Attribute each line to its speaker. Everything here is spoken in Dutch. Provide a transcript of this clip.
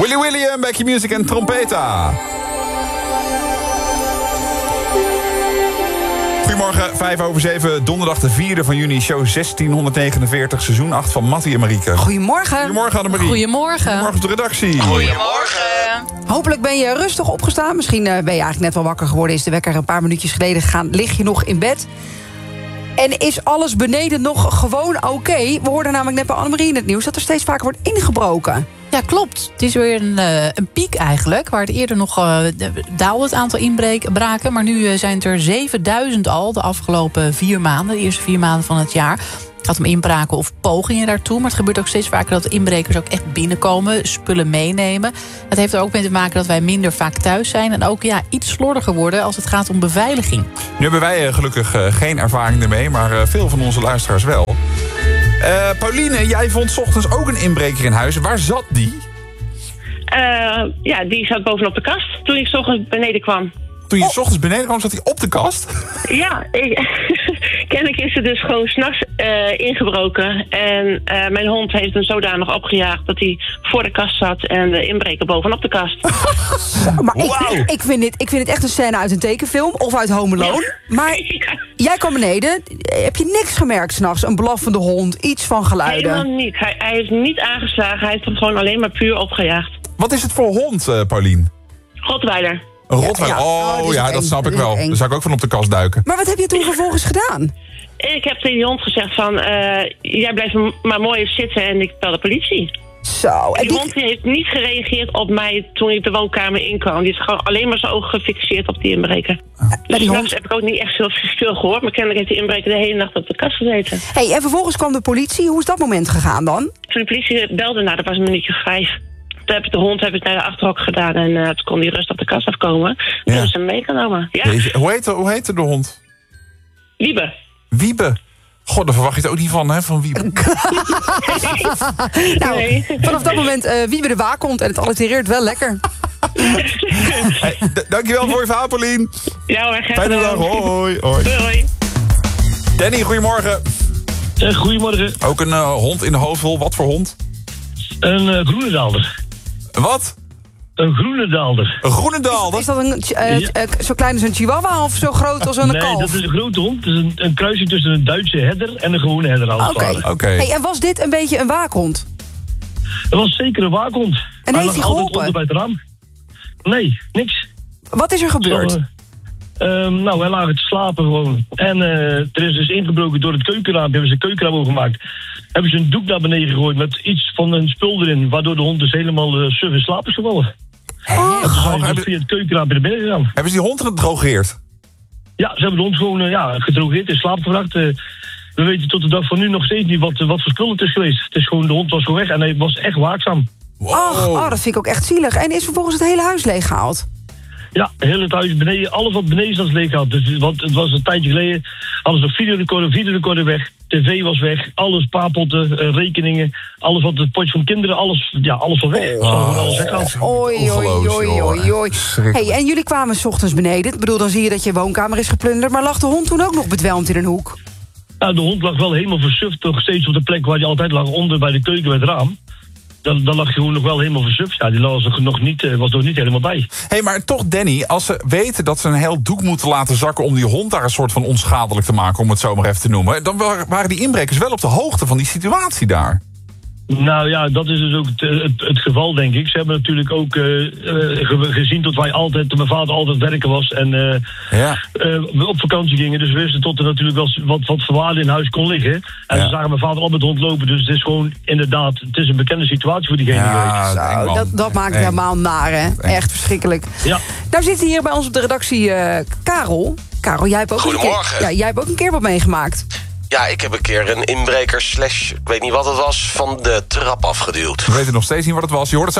Speaker 1: Willy William, Becky Music en Trompeta. Goedemorgen, 5:07, donderdag de 4e van juni, show 1649, seizoen 8 van Mattie en Marieke.
Speaker 2: Goedemorgen.
Speaker 1: Goedemorgen Annemarie.
Speaker 2: Goedemorgen.
Speaker 1: Goedemorgen op de redactie.
Speaker 3: Goedemorgen.
Speaker 2: Hopelijk ben je rustig opgestaan. Misschien ben je eigenlijk net wel wakker geworden. Is de wekker een paar minuutjes geleden gegaan. Lig je nog in bed? En is alles beneden nog gewoon oké? We hoorden namelijk net bij Annemarie in het nieuws dat er steeds vaker wordt ingebroken.
Speaker 3: Ja, klopt. Het is weer een piek eigenlijk. Waar het eerder nog daalde het aantal inbraken. Maar nu zijn het er 7000 al de afgelopen 4 maanden. De eerste 4 maanden van het jaar. Het gaat om inbraken of pogingen daartoe. Maar het gebeurt ook steeds vaker dat de inbrekers ook echt binnenkomen. Spullen meenemen. Het heeft er ook mee te maken dat wij minder vaak thuis zijn. En ook iets slordiger worden als het gaat om beveiliging.
Speaker 1: Nu hebben wij gelukkig geen ervaring ermee. Maar veel van onze luisteraars wel. Pauline, jij vond 's ochtends ook een inbreker in huis. Waar zat die?
Speaker 4: Ja, die zat bovenop de kast toen ik 's ochtends beneden kwam.
Speaker 1: Toen je 's ochtends beneden kwam, zat hij op de kast?
Speaker 4: Ja, kennelijk is er dus gewoon 's nachts ingebroken. En mijn hond heeft hem zodanig opgejaagd dat hij voor de kast zat en de inbreker bovenop de kast.
Speaker 2: Maar ik vind dit echt een scène uit een tekenfilm of uit Home Alone.
Speaker 4: Ja.
Speaker 2: Maar jij kwam beneden. Heb je niks gemerkt 's nachts? Een blaffende hond, iets van geluiden?
Speaker 4: Helemaal niet. Hij heeft niet aangeslagen. Hij heeft hem gewoon alleen maar puur opgejaagd.
Speaker 1: Wat is het voor hond, Paulien?
Speaker 4: Rottweiler.
Speaker 1: Een Rottweiler? Dat snap ik wel. Daar zou ik ook van op de kast duiken.
Speaker 2: Maar wat heb je toen vervolgens gedaan?
Speaker 4: Ik heb tegen die hond gezegd van... jij blijft maar mooi even zitten en ik bel de politie.
Speaker 2: Zo.
Speaker 4: Die hond heeft niet gereageerd op mij toen ik de woonkamer inkwam. Die is gewoon alleen maar zijn ogen gefixeerd op die inbreker. Dus die hond heb ik ook niet echt veel gehoord. Maar kennelijk heeft die inbreker de hele nacht op de kast gezeten.
Speaker 2: Hey, en vervolgens kwam de politie. Hoe is dat moment gegaan dan?
Speaker 4: Toen de politie belde, dat was een minuutje 5. Toen heb ik de hond naar de achterhok gedaan en toen kon die rust op de kast afkomen. Toen hebben ze hem meegenomen. Ja.
Speaker 1: Hoe heette de hond?
Speaker 4: Wiebe.
Speaker 1: Wiebe. God, daar verwacht je het ook niet van, hè, van Wiebe.
Speaker 2: Nou, vanaf dat moment Wiebe de waakhond en het allitereert wel lekker.
Speaker 1: Hey, dankjewel voor je verhaal, Paulien.
Speaker 4: Ja hoor,
Speaker 1: fijne dag, hoi.
Speaker 4: Hoi.
Speaker 1: Danny, goedemorgen.
Speaker 5: Goedemorgen.
Speaker 1: Ook een hond in de hoofdrol. Wat voor hond?
Speaker 5: Een groene daalder.
Speaker 1: Wat?
Speaker 5: Een groene daalder.
Speaker 1: Een groene daalder?
Speaker 2: Is dat zo klein als een chihuahua of zo groot als een kalf?
Speaker 5: Nee, dat is een grote hond. Het is een kruising tussen een Duitse herder en een gewone herder.
Speaker 2: Oké. Hey, en was dit een beetje een waakhond?
Speaker 5: Dat was zeker een waakhond.
Speaker 2: En heeft hij geholpen?
Speaker 5: Onder bij het raam. Nee, niks.
Speaker 2: Wat is er gebeurd?
Speaker 5: Wij lagen te slapen gewoon. En er is dus ingebroken door het keukenraam. Hebben ze een keukenraam overgemaakt. Hebben ze een doek naar beneden gegooid met iets van een spul erin. Waardoor de hond dus helemaal suf in slaap is gevallen. En toen zijn ze via het keukenraam naar binnen gegaan.
Speaker 1: Hebben ze die hond gedrogeerd?
Speaker 5: Ja, ze hebben de hond gewoon gedrogeerd, in slaap gebracht. We weten tot de dag van nu nog steeds niet wat voor spul het is geweest. Het is gewoon, de hond was gewoon weg en hij was echt waakzaam.
Speaker 2: Wow. Dat vind ik ook echt zielig. En is vervolgens het hele huis leeggehaald?
Speaker 5: Ja, heel het huis beneden, alles wat beneden zat leeg had. Dus, want het was een tijdje geleden, hadden ze videorecorder weg, tv was weg, alles, spaarpotten, rekeningen, alles wat het potje van kinderen, alles was weg. Alles weggehaald.
Speaker 2: Oei. Hey, en jullie kwamen 's ochtends beneden. Ik bedoel, dan zie je dat je woonkamer is geplunderd, maar lag de hond toen ook nog bedwelmd in een hoek?
Speaker 5: Nou, de hond lag wel helemaal versuft, nog steeds op de plek waar hij altijd lag, onder bij de keuken bij het raam. Dan lag hij gewoon nog wel helemaal versuft. Ja, die was er nog niet helemaal bij.
Speaker 1: Hey, maar toch, Danny, als ze weten dat ze een heel doek moeten laten zakken om die hond daar een soort van onschadelijk te maken, om het zo maar even te noemen, dan waren die inbrekers wel op de hoogte van die situatie daar.
Speaker 5: Nou ja, dat is dus ook het geval, denk ik. Ze hebben natuurlijk ook gezien dat mijn vader altijd werken was en we op vakantie gingen. Dus we wisten tot er natuurlijk wel wat voorwaarde in huis kon liggen. En ze zagen mijn vader op met de hond lopen. Dus het is gewoon inderdaad, het is een bekende situatie voor diegene geweest.
Speaker 2: Dat maakt helemaal naar, hè? Echt verschrikkelijk. Ja. Nou zit hier bij ons op de redactie Karel. Karel, jij hebt ook
Speaker 6: Goedemorgen.
Speaker 2: jij hebt ook een keer wat meegemaakt.
Speaker 6: Ja, ik heb een keer een inbreker / ik weet niet wat het was, van de trap afgeduwd.
Speaker 1: We weten nog steeds niet wat het was. Je hoort het zo.